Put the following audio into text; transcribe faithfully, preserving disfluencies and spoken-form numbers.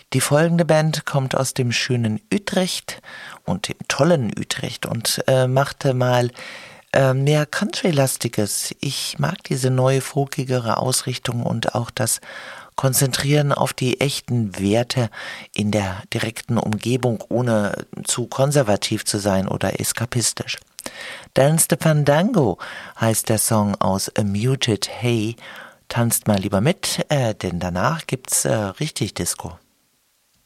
Die folgende Band kommt aus dem schönen Utrecht und dem tollen Utrecht und äh, machte mal äh, mehr Country-lastiges. Ich mag diese neue, folkigere Ausrichtung und auch das Konzentrieren auf die echten Werte in der direkten Umgebung, ohne zu konservativ zu sein oder eskapistisch. Dance the Fandango heißt der Song aus A Muted Hay. Tanzt mal lieber mit, äh, denn danach gibt's äh, richtig Disco.